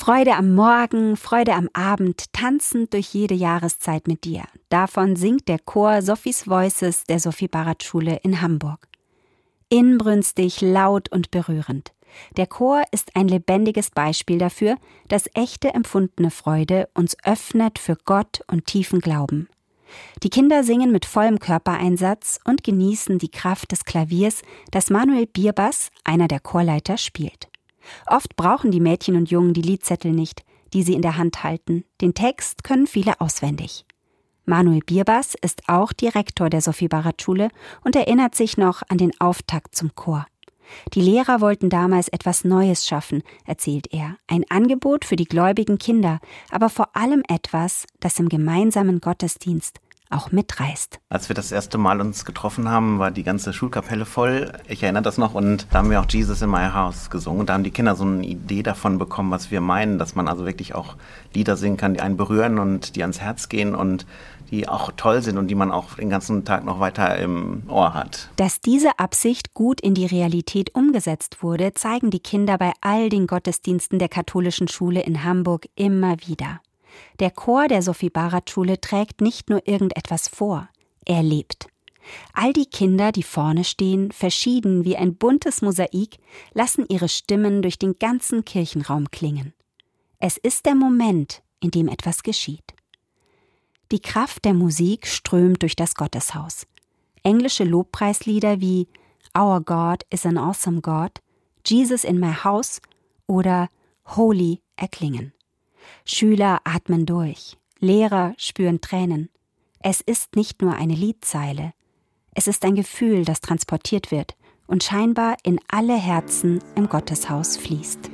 Freude am Morgen, Freude am Abend, tanzend durch jede Jahreszeit mit dir. Davon singt der Chor Sophies Voices der Sophie Barat Schule in Hamburg. Inbrünstig, laut und berührend. Der Chor ist ein lebendiges Beispiel dafür, dass echte empfundene Freude uns öffnet für Gott und tiefen Glauben. Die Kinder singen mit vollem Körpereinsatz und genießen die Kraft des Klaviers, das Manuel Bierbass, einer der Chorleiter, spielt. Oft brauchen die Mädchen und Jungen die Liedzettel nicht, die sie in der Hand halten. Den Text können viele auswendig. Manuel Bierbass ist auch Direktor der Sophie Barat Schule und erinnert sich noch an den Auftakt zum Chor. Die Lehrer wollten damals etwas Neues schaffen, erzählt er. Ein Angebot für die gläubigen Kinder, aber vor allem etwas, das im gemeinsamen Gottesdienst auch mitreißt. Als wir das erste Mal uns getroffen haben, war die ganze Schulkapelle voll. Ich erinnere das noch und da haben wir auch Jesus in My House gesungen. Und da haben die Kinder so eine Idee davon bekommen, was wir meinen, dass man also wirklich auch Lieder singen kann, die einen berühren und die ans Herz gehen und die auch toll sind und die man auch den ganzen Tag noch weiter im Ohr hat. Dass diese Absicht gut in die Realität umgesetzt wurde, zeigen die Kinder bei all den Gottesdiensten der katholischen Schule in Hamburg immer wieder. Der Chor der Sophie Barat Schule trägt nicht nur irgendetwas vor, er lebt. All die Kinder, die vorne stehen, verschieden wie ein buntes Mosaik, lassen ihre Stimmen durch den ganzen Kirchenraum klingen. Es ist der Moment, in dem etwas geschieht. Die Kraft der Musik strömt durch das Gotteshaus. Englische Lobpreislieder wie Our God is an awesome God, Jesus in my house oder Holy erklingen. Schüler atmen durch, Lehrer spüren Tränen. Es ist nicht nur eine Liedzeile, es ist ein Gefühl, das transportiert wird und scheinbar in alle Herzen im Gotteshaus fließt.